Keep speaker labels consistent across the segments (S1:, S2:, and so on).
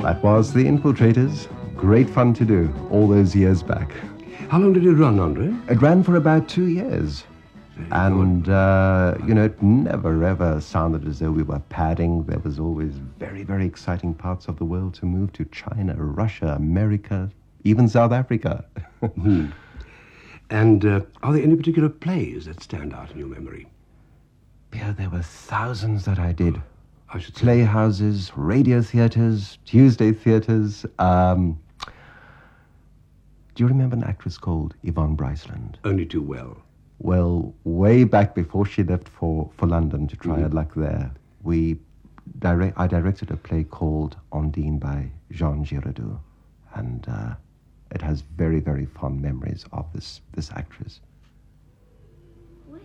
S1: That was The Infiltrators. Great fun to do all those years back.
S2: How long did it run, Andre?
S1: It ran for about 2 years. And, it never ever sounded as though we were padding. There was always very, very exciting parts of the world to move to: China, Russia, America, even South Africa.
S2: And are there any particular plays that stand out in your memory?
S1: Yeah, there were thousands that I did.
S2: I should say.
S1: Playhouses, radio theatres, Tuesday theatres. Do you remember an actress called Yvonne Bryceland?
S2: Only too well.
S1: Well, way back before she left for London to try her luck there, I directed a play called Ondine by Jean Giraudoux, and it has very, very fond memories of this actress.
S3: Wait.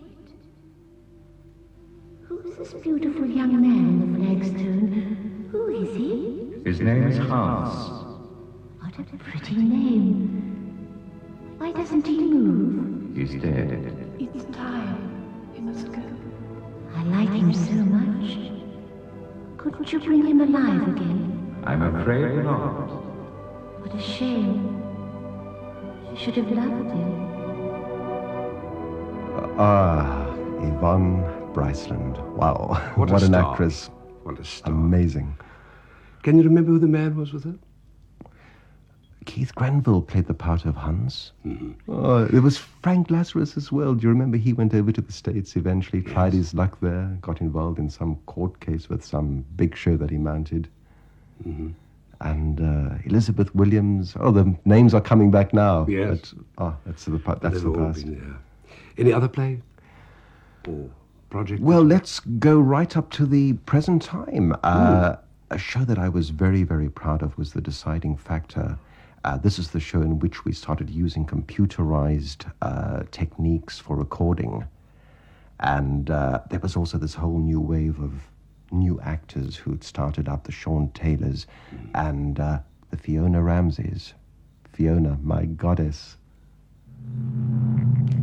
S3: Who is this beautiful young man in the flagstone? Who is he?
S4: His name is Hans.
S3: What a pretty name. Why doesn't he move?
S4: He's dead.
S5: It's time. We must go.
S3: I like him so much. Couldn't you bring him alive again?
S4: I'm afraid not.
S3: What a shame. She should have loved him.
S1: Yvonne Bryceland. Wow.
S2: What
S1: an
S2: star.
S1: actress.
S2: What a star.
S1: Amazing.
S2: Can you remember who the man was with her?
S1: Keith Granville played the part of Hans. There was Frank Lazarus as well. Do you remember he went over to the States eventually, tried his luck there, got involved in some court case with some big show that he mounted? And Elizabeth Williams. Oh, the names are coming back now.
S2: Yes.
S1: That's the past.
S2: They've all been there. Any other play? Or project?
S1: Well, let's go right up to the present time. A show that I was very, very proud of was The Deciding Factor. This is the show in which we started using computerized techniques for recording. And there was also this whole new wave of new actors who had started up, the Sean Taylors and the Fiona Ramseys. Fiona, my goddess.